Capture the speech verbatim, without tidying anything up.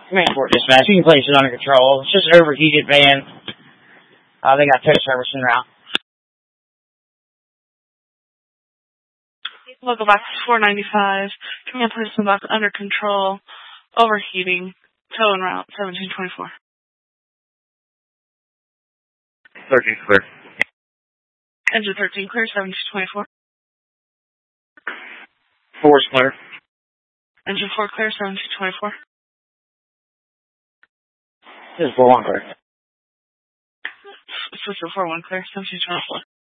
Manport Dispatch, you can place it under control. It's just an overheated van. Uh, they got tow service en route. Local box four ninety-five. Command policeman box under control. Overheating. Tow en route seventeen twenty-four. thirteen clear. Engine thirteen clear, seventeen twenty-four. Four is clear. Engine four clear, seventeen twenty-four. This is four one clear. Switch to four one clear, seventeen twenty-four.